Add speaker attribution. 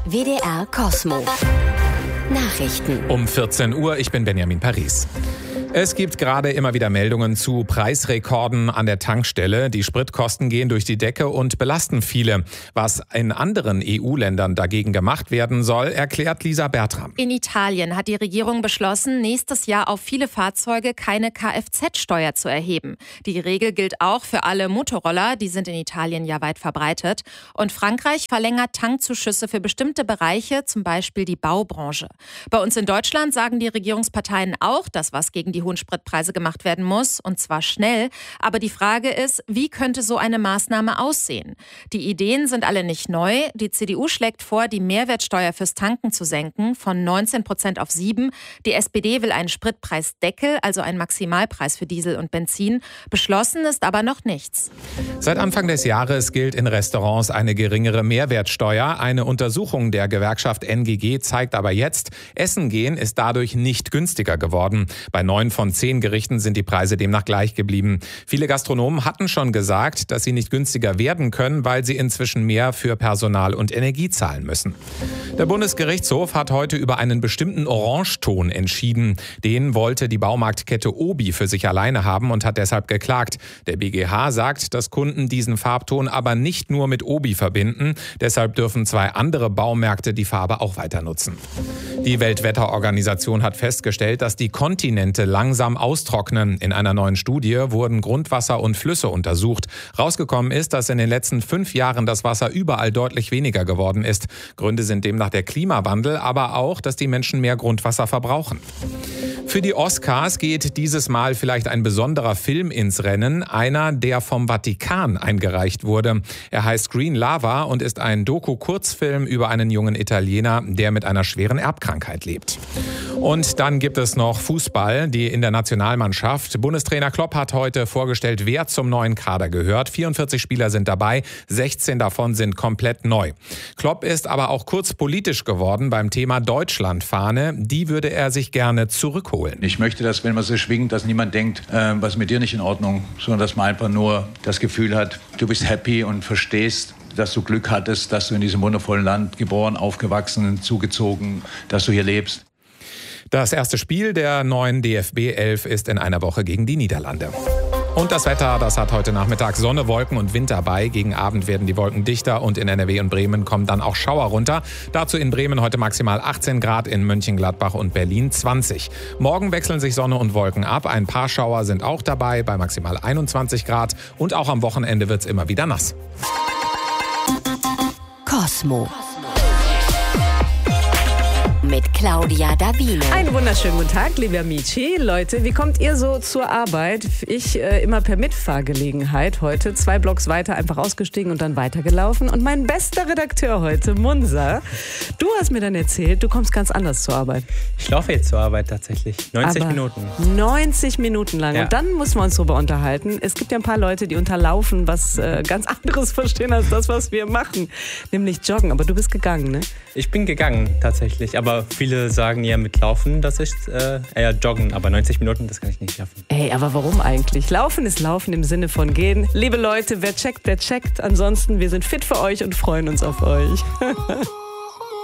Speaker 1: WDR Kosmo. Nachrichten.
Speaker 2: Um 14 Uhr, ich bin Benjamin Paris. Es gibt gerade immer wieder Meldungen zu Preisrekorden an der Tankstelle. Die Spritkosten gehen durch die Decke und belasten viele. Was in anderen EU-Ländern dagegen gemacht werden soll, erklärt Lisa Bertram.
Speaker 3: In Italien hat die Regierung beschlossen, nächstes Jahr auf viele Fahrzeuge keine Kfz-Steuer zu erheben. Die Regel gilt auch für alle Motorroller, die sind in Italien ja weit verbreitet. Und Frankreich verlängert Tankzuschüsse für bestimmte Bereiche, zum Beispiel die Baubranche. Bei uns in Deutschland sagen die Regierungsparteien auch, dass was gegen die hohen Spritpreise gemacht werden muss, und zwar schnell. Aber die Frage ist, wie könnte so eine Maßnahme aussehen? Die Ideen sind alle nicht neu. Die CDU schlägt vor, die Mehrwertsteuer fürs Tanken zu senken von 19% auf 7%. Die SPD will einen Spritpreisdeckel, also einen Maximalpreis für Diesel und Benzin. Beschlossen ist aber noch nichts.
Speaker 2: Seit Anfang des Jahres gilt in Restaurants eine geringere Mehrwertsteuer. Eine Untersuchung der Gewerkschaft NGG zeigt aber jetzt, Essen gehen ist dadurch nicht günstiger geworden. Bei 9 von 10 Gerichten sind die Preise demnach gleich geblieben. Viele Gastronomen hatten schon gesagt, dass sie nicht günstiger werden können, weil sie inzwischen mehr für Personal und Energie zahlen müssen. Der Bundesgerichtshof hat heute über einen bestimmten Orangeton entschieden. Den wollte die Baumarktkette Obi für sich alleine haben und hat deshalb geklagt. Der BGH sagt, dass Kunden diesen Farbton aber nicht nur mit Obi verbinden. Deshalb dürfen 2 andere Baumärkte die Farbe auch weiter nutzen. Die Weltwetterorganisation hat festgestellt, dass die Kontinente langsam austrocknen. In einer neuen Studie wurden Grundwasser und Flüsse untersucht. Rausgekommen ist, dass in den letzten 5 Jahren das Wasser überall deutlich weniger geworden ist. Gründe sind demnach der Klimawandel, aber auch, dass die Menschen mehr Grundwasser verbrauchen. Für die Oscars geht dieses Mal vielleicht ein besonderer Film ins Rennen, einer, der vom Vatikan eingereicht wurde. Er heißt Green Lava und ist ein Doku-Kurzfilm über einen jungen Italiener, der mit einer schweren Erbkrankheit lebt. Und dann gibt es noch Fußball, die in der Nationalmannschaft. Bundestrainer Klopp hat heute vorgestellt, wer zum neuen Kader gehört. 44 Spieler sind dabei, 16 davon sind komplett neu. Klopp ist aber auch kurz politisch geworden beim Thema Deutschlandfahne. Die würde er sich gerne zurückholen.
Speaker 4: Ich möchte, dass, wenn man sie schwingt, dass niemand denkt, was mit dir nicht in Ordnung, sondern dass man einfach nur das Gefühl hat, du bist happy und verstehst, dass du Glück hattest, dass du in diesem wundervollen Land geboren, aufgewachsen, zugezogen, dass du hier lebst.
Speaker 2: Das erste Spiel der neuen DFB 11 ist in einer Woche gegen die Niederlande. Und das Wetter, das hat heute Nachmittag Sonne, Wolken und Wind dabei. Gegen Abend werden die Wolken dichter und in NRW und Bremen kommen dann auch Schauer runter. Dazu in Bremen heute maximal 18 Grad, in Mönchengladbach und Berlin 20. Morgen wechseln sich Sonne und Wolken ab. Ein paar Schauer sind auch dabei bei maximal 21 Grad. Und auch am Wochenende wird es immer wieder nass.
Speaker 1: Kosmo. Mit Claudia Davino.
Speaker 5: Einen wunderschönen guten Tag, liebe Amici. Leute, wie kommt ihr so zur Arbeit? Ich immer per Mitfahrgelegenheit heute. 2 Blocks weiter einfach ausgestiegen und dann weitergelaufen. Und mein bester Redakteur heute, Munsa, du hast mir dann erzählt, du kommst ganz anders zur Arbeit.
Speaker 6: Ich laufe jetzt zur Arbeit tatsächlich. 90 Minuten. 90
Speaker 5: Minuten lang.
Speaker 6: Ja.
Speaker 5: Und dann müssen wir uns darüber unterhalten. Es gibt ja ein paar Leute, die unter Laufen was ganz anderes verstehen als das, was wir machen. Nämlich joggen. Aber du bist gegangen, ne?
Speaker 6: Ich bin gegangen tatsächlich. Aber viele sagen ja mit Laufen, das ist eher Joggen. Aber 90 Minuten, das kann ich nicht schaffen.
Speaker 5: Ey, aber warum eigentlich? Laufen ist Laufen im Sinne von gehen. Liebe Leute, wer checkt, der checkt. Ansonsten, wir sind fit für euch und freuen uns auf euch.